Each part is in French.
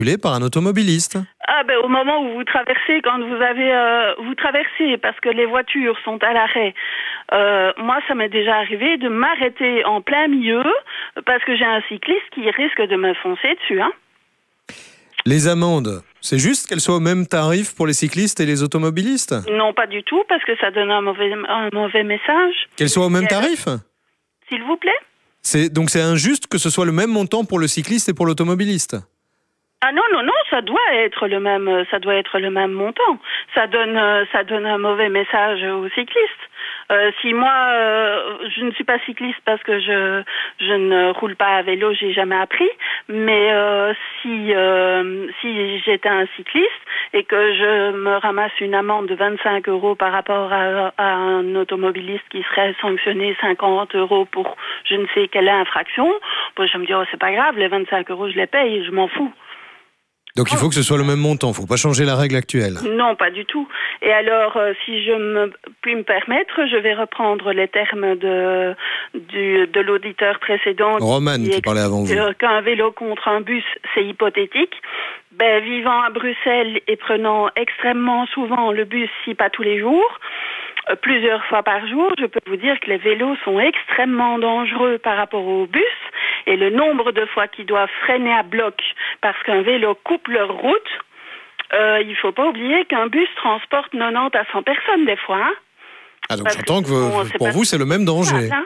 par un automobiliste. Ah ben au moment où vous traversez, quand vous traversez parce que les voitures sont à l'arrêt. Moi, ça m'est déjà arrivé de m'arrêter en plein milieu parce que j'ai un cycliste qui risque de me foncer dessus. Hein. Les amendes, c'est juste qu'elles soient au même tarif pour les cyclistes et les automobilistes? Non, pas du tout, parce que ça donne un mauvais message. Qu'elles soient au même tarif? S'il vous plaît? Donc c'est injuste que ce soit le même montant pour le cycliste et pour l'automobiliste? Ah non, ça doit être le même montant. Ça donne un mauvais message aux cyclistes. Si moi, je ne suis pas cycliste parce que je ne roule pas à vélo, j'ai jamais appris. Mais si j'étais un cycliste et que je me ramasse une amende de 25 € par rapport à un automobiliste qui serait sanctionné 50 € pour je ne sais quelle infraction, bon, je me dis c'est pas grave, les 25 € je les paye, je m'en fous. Donc il faut que ce soit le même montant, il ne faut pas changer la règle actuelle. Non, pas du tout. Et alors, si je puis me permettre, je vais reprendre les termes de l'auditeur précédent. Romane qui parlait avant vous. Qu'un vélo contre un bus, c'est hypothétique. Ben, vivant à Bruxelles et prenant extrêmement souvent le bus, si pas tous les jours, plusieurs fois par jour, je peux vous dire que les vélos sont extrêmement dangereux par rapport au bus. Et le nombre de fois qu'ils doivent freiner à bloc parce qu'un vélo coupe leur route, il ne faut pas oublier qu'un bus transporte 90 à 100 personnes des fois. Hein. Ah donc j'entends que pour vous c'est le même danger. Ça, hein.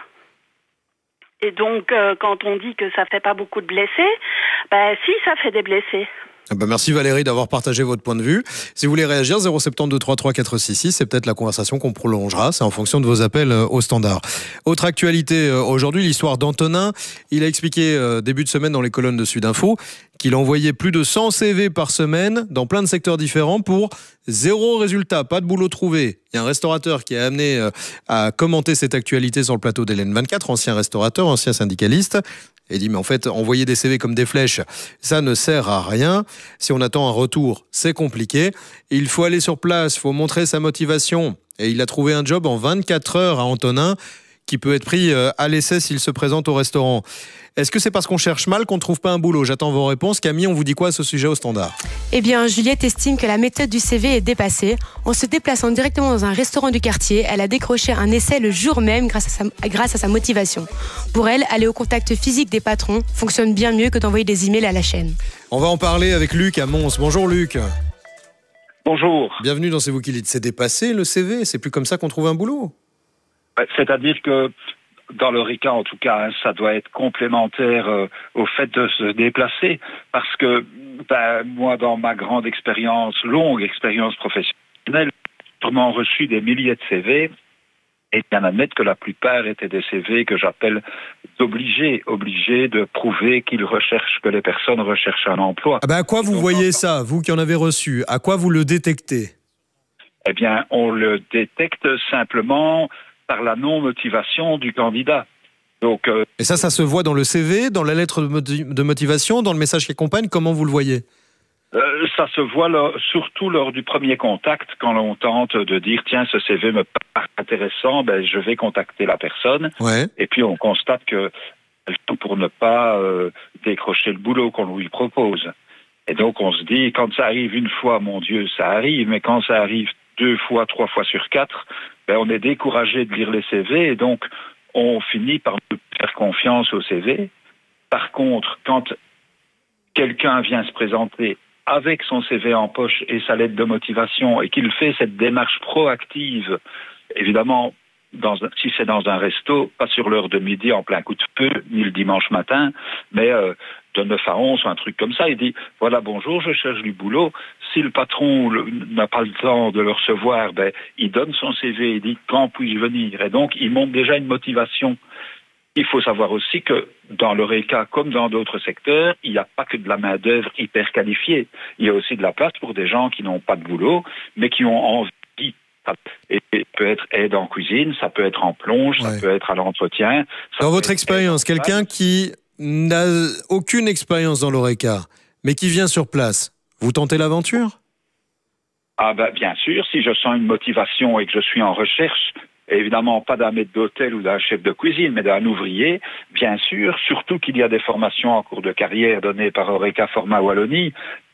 Et donc quand on dit que ça ne fait pas beaucoup de blessés, ben si, ça fait des blessés. Merci Valérie d'avoir partagé votre point de vue. Si vous voulez réagir, 072 33 466, c'est peut-être la conversation qu'on prolongera, c'est en fonction de vos appels au standard. Autre actualité aujourd'hui, l'histoire d'Antonin. Il a expliqué début de semaine dans les colonnes de Sudinfo qu'il envoyait plus de 100 CV par semaine dans plein de secteurs différents pour 0 résultat, pas de boulot trouvé. Il y a un restaurateur qui a amené à commenter cette actualité sur le plateau d'Hélène 24, ancien restaurateur, ancien syndicaliste. Et dit mais en fait envoyer des CV comme des flèches, ça ne sert à rien. Si on attend un retour, c'est compliqué. Il faut aller sur place, il faut montrer sa motivation. Et il a trouvé un job en 24 heures à Antonin qui peut être pris à l'essai s'il se présente au restaurant. Est-ce que c'est parce qu'on cherche mal qu'on ne trouve pas un boulot? J'attends vos réponses. Camille, on vous dit quoi à ce sujet au standard? Eh bien, Juliette estime que la méthode du CV est dépassée. En se déplaçant directement dans un restaurant du quartier, elle a décroché un essai le jour même grâce à sa motivation. Pour elle, aller au contact physique des patrons fonctionne bien mieux que d'envoyer des emails à la chaîne. On va en parler avec Luc à Mons. Bonjour Luc. Bonjour. Bienvenue dans C'est vous qui dites. C'est dépassé le CV? C'est plus comme ça qu'on trouve un boulot? C'est-à-dire que dans le cas, en tout cas, ça doit être complémentaire au fait de se déplacer, parce que moi, dans ma longue expérience professionnelle, j'ai vraiment reçu des milliers de CV, et bien admettre que la plupart étaient des CV que j'appelle obligés de prouver que les personnes recherchent un emploi. À quoi vous voyez ça, vous qui en avez reçu? À quoi vous le détectez? Eh bien, on le détecte simplement par la non-motivation du candidat. Donc, et ça se voit dans le CV, dans la lettre de motivation, dans le message qui accompagne? Comment vous le voyez? Ça se voit surtout lors du premier contact, quand on tente de dire « Tiens, ce CV me paraît intéressant, je vais contacter la personne. Ouais. » Et puis on constate que pour ne pas décrocher le boulot qu'on lui propose. Et donc on se dit, quand ça arrive une fois, mon Dieu, ça arrive, mais quand ça arrive 2 fois, 3 fois sur 4, on est découragé de lire les CV et donc on finit par faire confiance au CV. Par contre, quand quelqu'un vient se présenter avec son CV en poche et sa lettre de motivation et qu'il fait cette démarche proactive, évidemment, si c'est dans un resto, pas sur l'heure de midi en plein coup de feu, ni le dimanche matin, mais de 9 à 11 ou un truc comme ça, il dit « Voilà, bonjour, je cherche du boulot. » Si le patron n'a pas le temps de le recevoir, il donne son CV et dit « Quand puis-je venir ?» Et donc, il montre déjà une motivation. Il faut savoir aussi que dans l'Horeca, comme dans d'autres secteurs, il n'y a pas que de la main-d'œuvre hyper qualifiée. Il y a aussi de la place pour des gens qui n'ont pas de boulot, mais qui ont envie. Et ça peut être aide en cuisine, ça peut être en plonge, ça peut être à l'entretien. Dans votre expérience, quelqu'un qui n'a aucune expérience dans l'Horeca, mais qui vient sur place, vous tentez l'aventure? Bien sûr, si je sens une motivation et que je suis en recherche, évidemment pas d'un maître d'hôtel ou d'un chef de cuisine, mais d'un ouvrier, bien sûr, surtout qu'il y a des formations en cours de carrière données par Horeca Format Wallonie,